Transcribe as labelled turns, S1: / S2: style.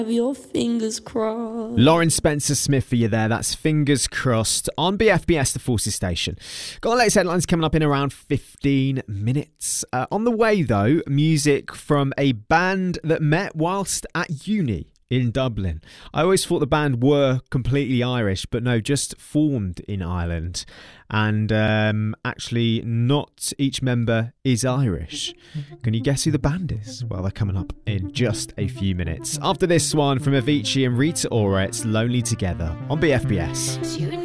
S1: Your fingers crossed.
S2: Lauren Spencer Smith for you there. That's Fingers Crossed on BFBS, the Forces Station. Got the latest headlines coming up in around 15 minutes. On the way, though, music from a band that met whilst at uni in Dublin. I always thought the band were completely Irish, but no, just formed in Ireland. And actually, not each member is Irish. Can you guess who the band is? Well, they're coming up in just a few minutes. After this one from Avicii and Rita Ora, it's Lonely Together on BFBS.